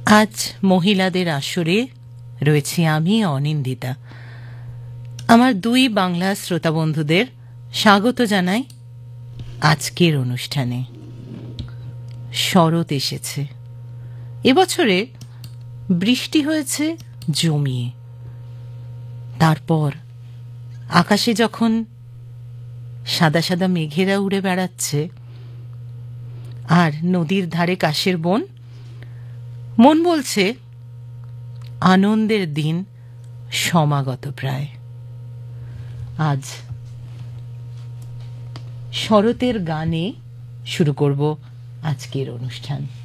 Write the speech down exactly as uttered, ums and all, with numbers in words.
আজ মহিলাদের আসরে রয়েছি আমি অনিন্দিতা। আমার দুই বাংলা শ্রোতা বন্ধুদের স্বাগত জানাই আজকের অনুষ্ঠানে। শরৎ এসেছে, এবছরে বৃষ্টি হয়েছে জমিয়ে। তারপর আকাশে যখন সাদা সাদা মেঘেরা উড়ে বেড়াচ্ছে আর নদীর ধারে কাশের বন, মন বলছে আনন্দের দিন সমাগত প্রায়। আজ শরতের গানে শুরু করব আজকের অনুষ্ঠান।